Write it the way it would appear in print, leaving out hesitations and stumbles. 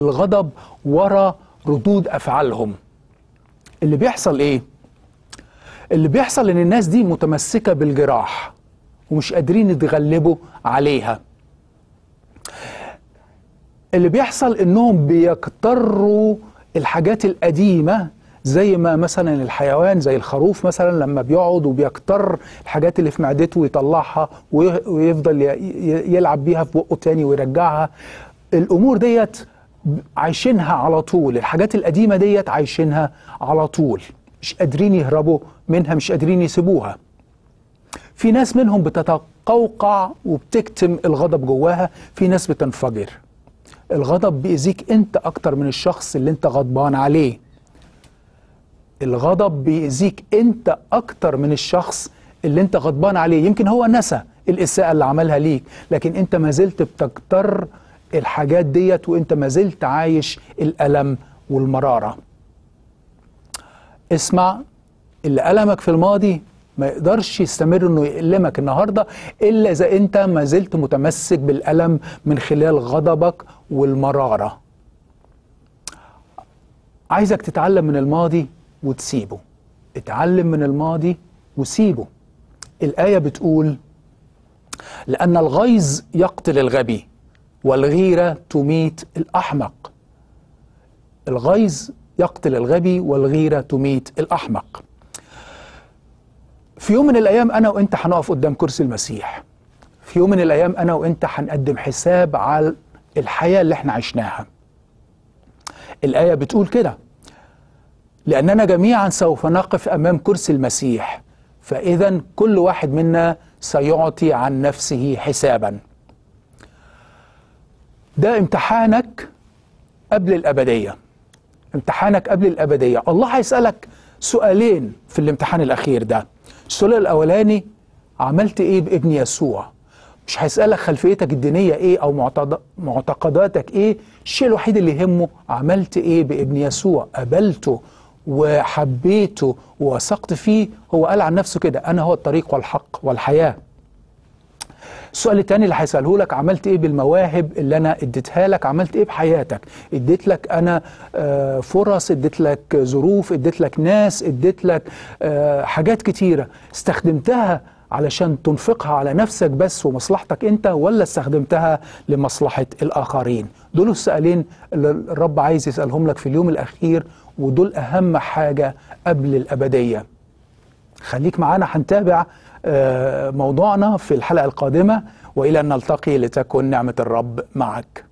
الغضب ورا ردود أفعالهم. اللي بيحصل إيه؟ اللي بيحصل إن الناس دي متمسكة بالجراح ومش قادرين يتغلبوا عليها. اللي بيحصل إنهم بيكتروا الحاجات القديمة، زي ما مثلا الحيوان زي الخروف مثلا لما بيقعد وبيكتر الحاجات اللي في معدته ويطلعها ويفضل يلعب بيها في بقه تاني ويرجعها. الأمور ديت عايشينها على طول، الحاجات القديمة ديت عايشينها على طول، مش قادرين يهربوا منها، مش قادرين يسيبوها. في ناس منهم بتتقوقع وبتكتم الغضب جواها، في ناس بتنفجر. الغضب بيأذيك انت اكتر من الشخص اللي انت غضبان عليه. الغضب بيأذيك انت اكتر من الشخص اللي انت غضبان عليه. يمكن هو نسى الإساءة اللي عملها ليك، لكن انت ما زلت بتكتر الحاجات ديت، وانت ما زلت عايش الألم والمرارة. اسمع، اللي ألمك في الماضي ما يقدرش يستمر انه يألمك النهاردة إلا إذا انت ما زلت متمسك بالألم من خلال غضبك والمرارة. عايزك تتعلم من الماضي وتسيبه. اتعلم من الماضي وسيبه. الآية بتقول: لأن الغيظ يقتل الغبي والغيرة تميت الأحمق. الغيظ يقتل الغبي والغيرة تميت الأحمق. في يوم من الأيام أنا وإنت هنقف قدام كرسي المسيح. في يوم من الأيام أنا وإنت هنقدم حساب على الحياة اللي احنا عشناها. الآية بتقول كده: لأننا جميعا سوف نقف أمام كرسي المسيح، فإذا كل واحد منا سيعطي عن نفسه حسابا. ده امتحانك قبل الأبدية. امتحانك قبل الأبدية. الله هيسألك سؤالين في الامتحان الأخير ده. السؤال الأولاني: عملت إيه بابن يسوع؟ مش هيسألك خلفيتك الدينية إيه أو معتقداتك إيه. الشيء الوحيد اللي يهمه عملت إيه بابن يسوع؟ قبلته وحبيته ووثقت فيه. هو قال عن نفسه كده: أنا هو الطريق والحق والحياة. السؤال الثاني اللي هيسأله لك: عملت ايه بالمواهب اللي انا اديتها لك؟ عملت ايه بحياتك؟ اديت لك انا فرص، اديت لك ظروف، اديت لك ناس، اديت لك حاجات كتيرة. استخدمتها علشان تنفقها على نفسك بس ومصلحتك انت، ولا استخدمتها لمصلحة الآخرين؟ دول السؤالين اللي الرب عايز يسألهم لك في اليوم الأخير، ودول أهم حاجة قبل الأبدية. خليك معانا، هنتابع موضوعنا في الحلقة القادمة، وإلى أن نلتقي لتكن نعمة الرب معك.